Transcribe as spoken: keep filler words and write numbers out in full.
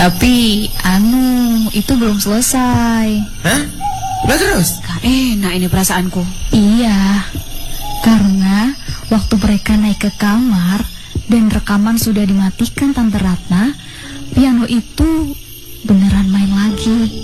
Tapi anu itu belum selesai. Hah? Lah terus? Gak enak ini perasaanku. Iya, karena waktu mereka naik ke kamar dan rekaman sudah dimatikan Tante Ratna, piano itu beneran main lagi.